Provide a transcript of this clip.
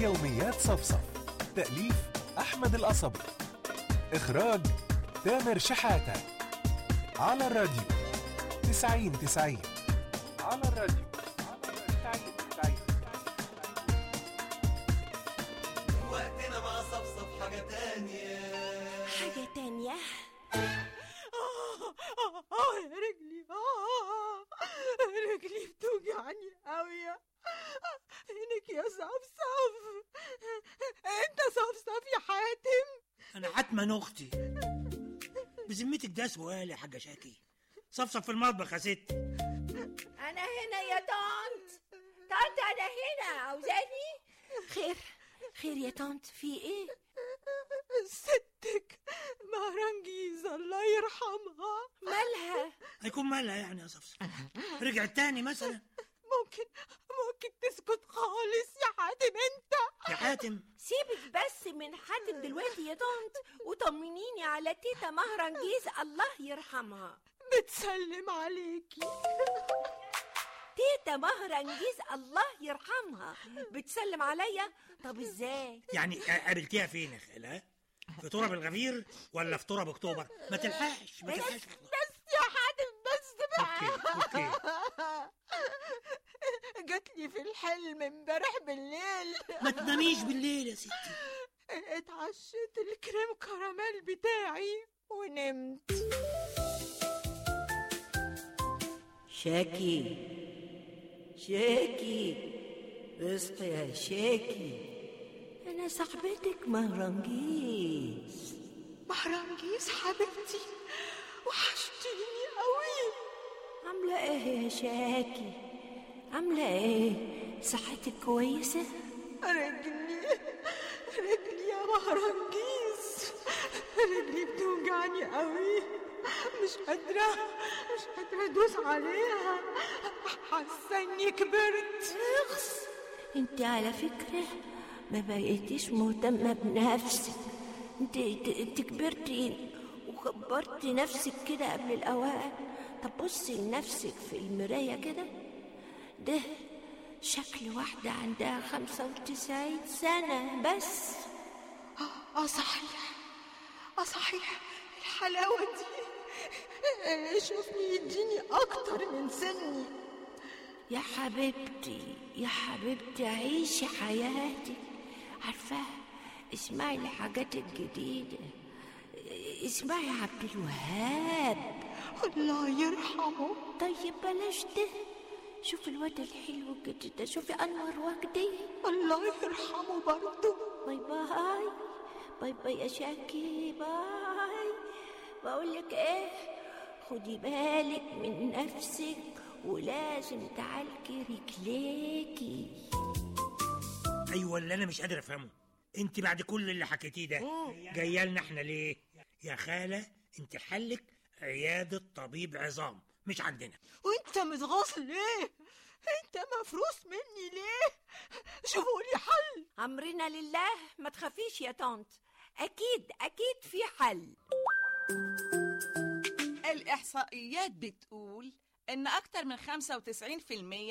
يوميات صفصف. تأليف أحمد القصبي. إخراج تامر شحاتة. على الراديو 90-90. على الراديو 90-90. وقتنا مع صفصف حاجة تانية. حاجة تانية. يا رجلي، رجلي بتوجعني قوي. فينك يا صفصف؟ انت صفصف يا حاتم؟ انا عتمة اختي. بذمتك ده سؤال يا حاجة شاكي؟ صفصف في المطبخ يا ستي. أنا هنا يا طنط. أنا هنا. عاوزاني؟ خير يا طنط، في إيه؟ ستك مهرنجيز الله يرحمها. مالها؟ هيكون مالها يعني يا صفصف؟ رجعت تاني مثلا؟ ممكن تسكت خالص يا حاتم انت؟ يا حاتم سيبك بس من حاتم دلوقتي يا طنط، وطمنيني على تيتا مهرنجيز الله يرحمها. بتسلم عليكي. تيتا مهرنجيز الله يرحمها بتسلم عليا؟ طب ازاي؟ يعني قابلتيها فين يا خالة؟ في تراب الغفير ولا في تراب اكتوبر؟ ما تلحقش بس يا حاتم بس بقى. اوكي جات لي في الحلم امبارح بالليل. ما تناميش بالليل يا ستي. اتعشيت الكريم كراميل بتاعي ونمت. شاكي اصحي يا شاكي، انا صاحبتك مهرنجيز. مهرنجيز حبيبتي، وحشتيني قوي. عامله ايه يا شاكي؟ عامله ايه؟ صحتك كويسه؟ رجلي يا مهرنجيز، رجلي بتوجعني قوي. مش قادرة ادوس عليها. حاسة اني كبرت. انت على فكرة ما بقيتيش مهتمة بنفسك. انت كبرتي وكبرتي نفسك كده قبل الاوان. طب بصي لنفسك في المراية كده، ده شكل واحدة عندها 95 سنة بس. صحيح الحلاوة دي. شوفني يديني اكتر من سني. يا حبيبتي عيشي حياتك. عارفة، اسمعي الحاجات الجديدة، اسمعي عبد الوهاب الله يرحمه. طيب بلاش ده، شوفي الواد الحلو الجديد ده، شوفي انور وجدي الله يرحمه برضه. باي باي يا شاكي، باي. بقولك ايه، خدي بالك من نفسك ولازم تعالجي رجليكي. ايوه، اللي انا مش قادر افهمه، انت بعد كل اللي حكيتيه ده جايه لنا احنا ليه يا خاله؟ انت حلك عياده طبيب عظام مش عندنا. وانت متغاظ ليه؟ انت مفروس مني ليه؟ شوفوا لي حل. امرنا لله، ما تخافيش يا طنط، اكيد في حل. الإحصائيات بتقول إن أكتر من 95%